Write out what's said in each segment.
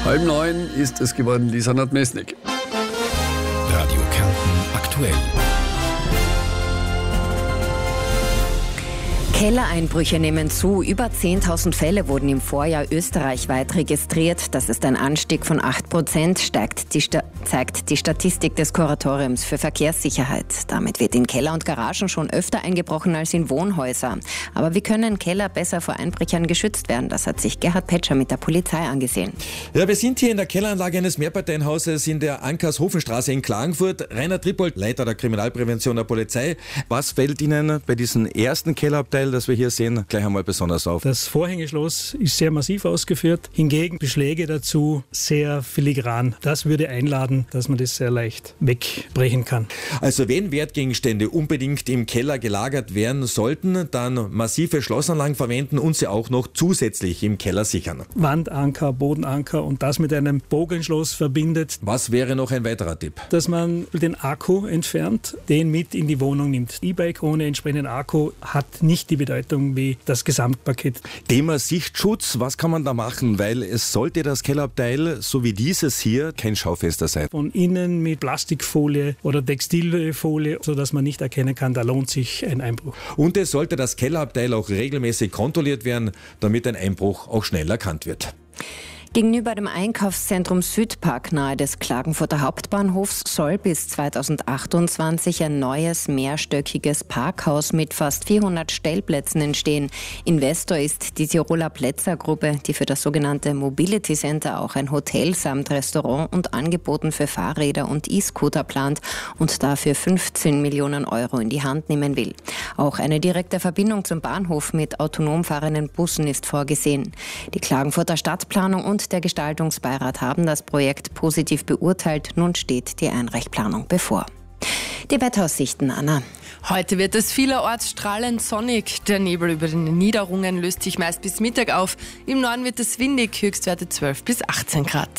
8:30 ist es geworden, Lisa Nadmesnik. Radio Kärnten aktuell. Kellereinbrüche nehmen zu. Über 10.000 Fälle wurden im Vorjahr österreichweit registriert. Das ist ein Anstieg von 8%, zeigt die Statistik des Kuratoriums für Verkehrssicherheit. Damit wird in Keller und Garagen schon öfter eingebrochen als in Wohnhäuser. Aber wie können Keller besser vor Einbrechern geschützt werden? Das hat sich Gerhard Petscher mit der Polizei angesehen. Ja, wir sind hier in der Kelleranlage eines Mehrparteienhauses in der Ankershofenstraße in Klagenfurt. Rainer Trippold, Leiter der Kriminalprävention der Polizei. Was fällt Ihnen bei diesem ersten Kellerabteil, das wir hier sehen, gleich einmal besonders auf? Das Vorhängeschloss ist sehr massiv ausgeführt, hingegen Beschläge dazu sehr filigran. Das würde einladen, dass man das sehr leicht wegbrechen kann. Also wenn Wertgegenstände unbedingt im Keller gelagert werden sollten, dann massive Schlossanlagen verwenden und sie auch noch zusätzlich im Keller sichern. Wandanker, Bodenanker und das mit einem Bogenschloss verbindet. Was wäre noch ein weiterer Tipp? Dass man den Akku entfernt, den mit in die Wohnung nimmt. E-Bike ohne entsprechenden Akku hat nicht die Bedeutung wie das Gesamtpaket. Thema Sichtschutz, was kann man da machen? Weil es sollte das Kellerabteil, so wie dieses hier, kein Schaufenster sein. Von innen mit Plastikfolie oder Textilfolie, sodass man nicht erkennen kann, da lohnt sich ein Einbruch. Und es sollte das Kellerabteil auch regelmäßig kontrolliert werden, damit ein Einbruch auch schnell erkannt wird. Gegenüber dem Einkaufszentrum Südpark nahe des Klagenfurter Hauptbahnhofs soll bis 2028 ein neues mehrstöckiges Parkhaus mit fast 400 Stellplätzen entstehen. Investor ist die Tiroler Plätzer-Gruppe, die für das sogenannte Mobility Center auch ein Hotel samt Restaurant und Angeboten für Fahrräder und E-Scooter plant und dafür 15 Millionen Euro in die Hand nehmen will. Auch eine direkte Verbindung zum Bahnhof mit autonom fahrenden Bussen ist vorgesehen. Die Klagenfurter Stadtplanung und der Gestaltungsbeirat haben das Projekt positiv beurteilt. Nun steht die Einreichplanung bevor. Die Wetteraussichten, Anna. Heute wird es vielerorts strahlend sonnig. Der Nebel über den Niederungen löst sich meist bis Mittag auf. Im Norden wird es windig, Höchstwerte 12 bis 18 Grad.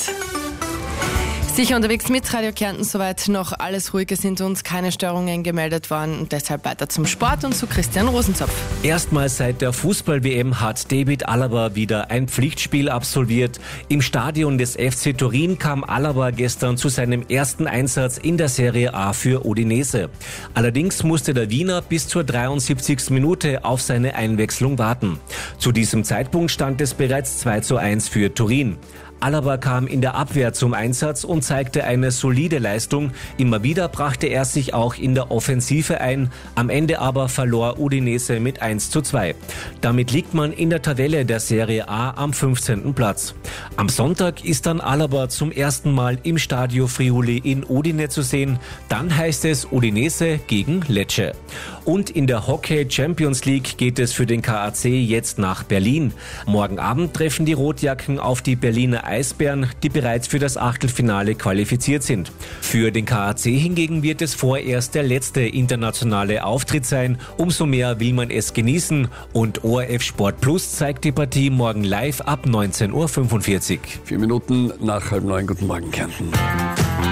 Sicher unterwegs mit Radio Kärnten, soweit noch alles ruhig, es sind uns keine Störungen gemeldet worden und deshalb weiter zum Sport und zu Christian Rosenzopf. Erstmals seit der Fußball-WM hat David Alaba wieder ein Pflichtspiel absolviert. Im Stadion des FC Turin kam Alaba gestern zu seinem ersten Einsatz in der Serie A für Udinese. Allerdings musste der Wiener bis zur 73. Minute auf seine Einwechslung warten. Zu diesem Zeitpunkt stand es bereits 2:1 für Turin. Alaba kam in der Abwehr zum Einsatz und zeigte eine solide Leistung. Immer wieder brachte er sich auch in der Offensive ein. Am Ende aber verlor Udinese mit 1:2. Damit liegt man in der Tabelle der Serie A am 15. Platz. Am Sonntag ist dann Alaba zum ersten Mal im Stadio Friuli in Udine zu sehen. Dann heißt es Udinese gegen Lecce. Und in der Hockey Champions League geht es für den KAC jetzt nach Berlin. Morgen Abend treffen die Rotjacken auf die Berliner Eisbären, die bereits für das Achtelfinale qualifiziert sind. Für den KAC hingegen wird es vorerst der letzte internationale Auftritt sein. Umso mehr will man es genießen. Und ORF Sport Plus zeigt die Partie morgen live ab 19:45 Uhr. 4 Minuten nach 8:30. Guten Morgen, Kärnten.